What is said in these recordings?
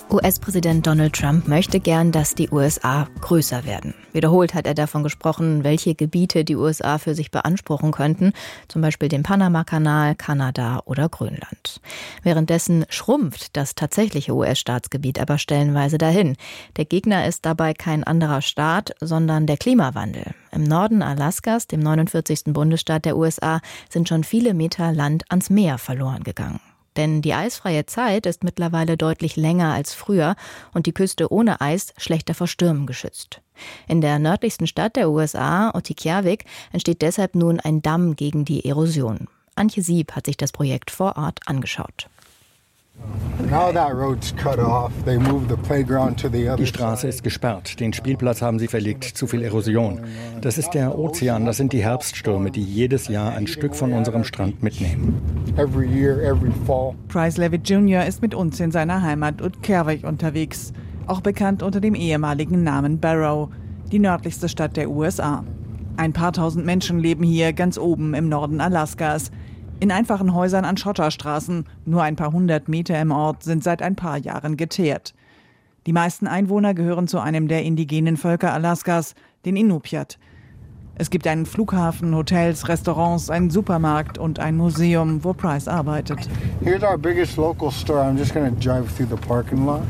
US-Präsident Donald Trump möchte gern, dass die USA größer werden. Wiederholt hat er davon gesprochen, welche Gebiete die USA für sich beanspruchen könnten, zum Beispiel den Panamakanal, Kanada oder Grönland. Währenddessen schrumpft das tatsächliche US-Staatsgebiet aber stellenweise dahin. Der Gegner ist dabei kein anderer Staat, sondern der Klimawandel. Im Norden Alaskas, dem 49. Bundesstaat der USA, sind schon viele Meter Land ans Meer verloren gegangen. Denn die eisfreie Zeit ist mittlerweile deutlich länger als früher und die Küste ohne Eis schlechter vor Stürmen geschützt. In der nördlichsten Stadt der USA, Otikavik, entsteht deshalb nun ein Damm gegen die Erosion. Antje Sieb hat sich das Projekt vor Ort angeschaut. Die Straße ist gesperrt, den Spielplatz haben sie verlegt, zu viel Erosion. Das ist der Ozean, das sind die Herbststürme, die jedes Jahr ein Stück von unserem Strand mitnehmen. Price Levitt Jr. ist mit uns in seiner Heimat Utqiagvik unterwegs, auch bekannt unter dem ehemaligen Namen Barrow, die nördlichste Stadt der USA. Ein paar tausend Menschen leben hier ganz oben im Norden Alaskas. In einfachen Häusern an Schotterstraßen, nur ein paar hundert Meter im Ort, sind seit ein paar Jahren geteert. Die meisten Einwohner gehören zu einem der indigenen Völker Alaskas, den Inupiat. Es gibt einen Flughafen, Hotels, Restaurants, einen Supermarkt und ein Museum, wo Price arbeitet. Here's our biggest local store. I'm just going to drive through the parking lot.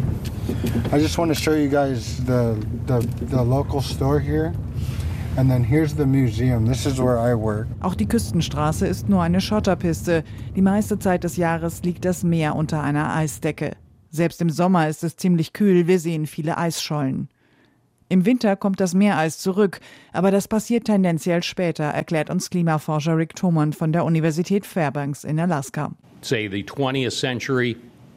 I just want to show you guys the local store here. And then here's the museum. This is where I work. Auch die Küstenstraße ist nur eine Schotterpiste. Die meiste Zeit des Jahres liegt das Meer unter einer Eisdecke. Selbst im Sommer ist es ziemlich kühl, wir sehen viele Eisschollen. Im Winter kommt das Meereis zurück, aber das passiert tendenziell später, erklärt uns Klimaforscher Rick Thomond von der Universität Fairbanks in Alaska. Say the 20th century,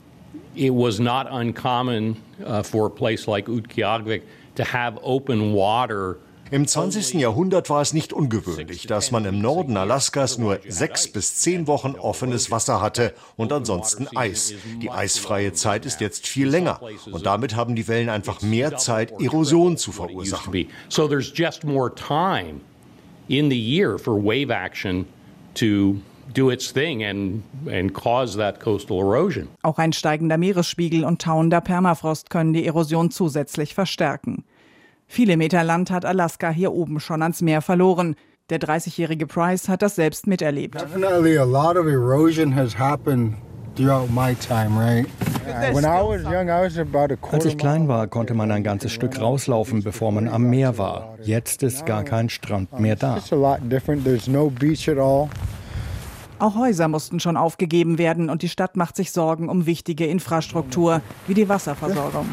it was not uncommon for a place like Utqiagvik to have open water. Im 20. Jahrhundert war es nicht ungewöhnlich, dass man im Norden Alaskas nur 6 bis 10 Wochen offenes Wasser hatte und ansonsten Eis. Die eisfreie Zeit ist jetzt viel länger und damit haben die Wellen einfach mehr Zeit, Erosion zu verursachen. So there's just more time in the year for wave action to do its thing and cause that coastal erosion. Auch ein steigender Meeresspiegel und tauender Permafrost können die Erosion zusätzlich verstärken. Viele Meter Land hat Alaska hier oben schon ans Meer verloren. Der 30-jährige Price hat das selbst miterlebt. Definitely a lot of erosion has happened throughout my time, right? When I was young, I was about a quarter. Als ich klein war, konnte man ein ganzes Stück rauslaufen, bevor man am Meer war. Jetzt ist gar kein Strand mehr da. It's a lot different. There's no beach at all. Auch Häuser mussten schon aufgegeben werden und die Stadt macht sich Sorgen um wichtige Infrastruktur, wie die Wasserversorgung.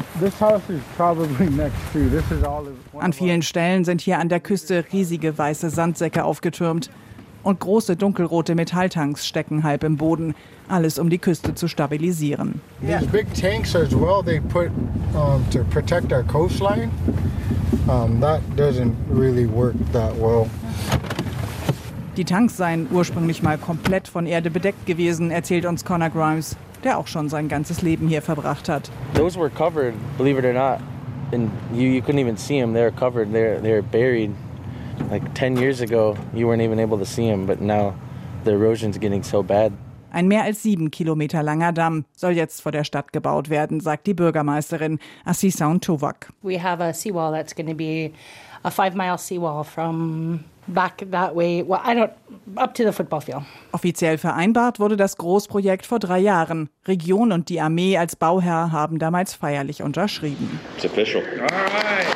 An vielen Stellen sind hier an der Küste riesige weiße Sandsäcke aufgetürmt und große dunkelrote Metalltanks stecken halb im Boden, alles um die Küste zu stabilisieren. These big tanks as well, they put to protect our coastline. That doesn't really work that well. Die Tanks seien ursprünglich mal komplett von Erde bedeckt gewesen, erzählt uns Connor Grimes, der auch schon sein ganzes Leben hier verbracht hat. Those were covered, believe it or not, and you couldn't even see them. They're covered. They're buried. Like 10 years ago, you weren't even able to see them, but now the erosion's getting so bad. Ein mehr als 7 Kilometer langer Damm soll jetzt vor der Stadt gebaut werden, sagt die Bürgermeisterin Asisa Tuvak. We have a seawall that's going to be a 5-mile seawall from back that way, up to the football field. Offiziell vereinbart wurde das Großprojekt vor 3 Jahren. Region und die Armee als Bauherr haben damals feierlich unterschrieben. It's official. All right.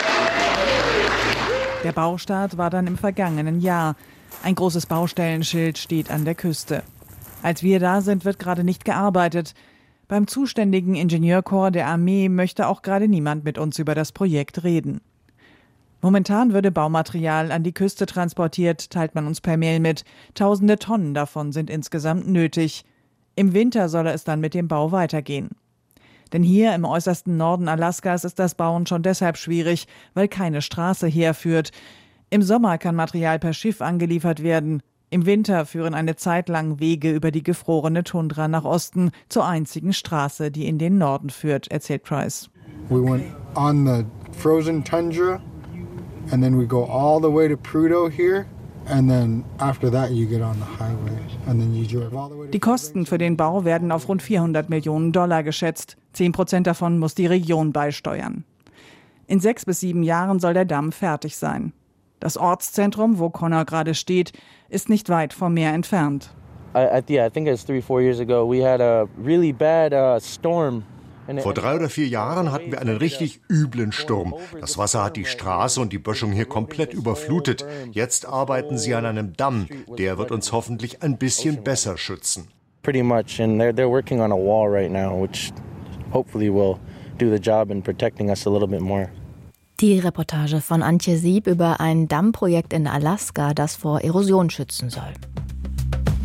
Der Baustart war dann im vergangenen Jahr. Ein großes Baustellenschild steht an der Küste. Als wir da sind, wird gerade nicht gearbeitet. Beim zuständigen Ingenieurkorps der Armee möchte auch gerade niemand mit uns über das Projekt reden. Momentan würde Baumaterial an die Küste transportiert, teilt man uns per Mail mit. Tausende Tonnen davon sind insgesamt nötig. Im Winter solle es dann mit dem Bau weitergehen. Denn hier im äußersten Norden Alaskas ist das Bauen schon deshalb schwierig, weil keine Straße herführt. Im Sommer kann Material per Schiff angeliefert werden. Im Winter führen eine Zeit lang Wege über die gefrorene Tundra nach Osten zur einzigen Straße, die in den Norden führt, erzählt Price. We went on the frozen tundra. And then we go all the way to Prudhoe here, and then after that you get on the highway, and then you drive all the way to. Die Kosten für den Bau werden auf rund $400 Millionen geschätzt. 10% davon muss die Region beisteuern. In 6 bis 7 Jahren soll der Damm fertig sein. Das Ortszentrum, wo Connor gerade steht, ist nicht weit vom Meer entfernt. I think it was 3-4 years ago. We had a really bad storm. Vor 3 oder 4 Jahren hatten wir einen richtig üblen Sturm. Das Wasser hat die Straße und die Böschung hier komplett überflutet. Jetzt arbeiten sie an einem Damm. Der wird uns hoffentlich ein bisschen besser schützen. Pretty much, and they're working on a wall right now, which hopefully will do the job in protecting us a little bit more. Die Reportage von Antje Sieb über ein Dammprojekt in Alaska, das vor Erosion schützen soll.